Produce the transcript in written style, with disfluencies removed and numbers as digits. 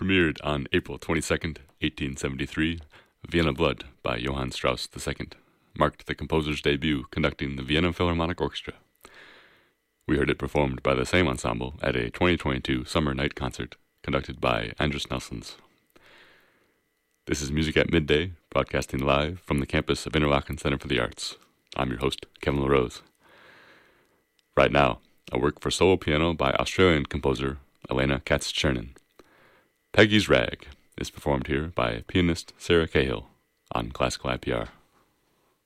Premiered on April 22nd, 1873, Vienna Blood by Johann Strauss II marked the composer's debut conducting the Vienna Philharmonic Orchestra. We heard it performed by the same ensemble at a 2022 summer night concert conducted by Andris Nelsons. This is Music at Midday, broadcasting live from the campus of Interlaken Center for the Arts. I'm your host, Kevin LaRose. Right now, a work for solo piano by Australian composer Elena Katz-Chernin. Peggy's Rag is performed here by pianist Sarah Cahill on Classical IPR.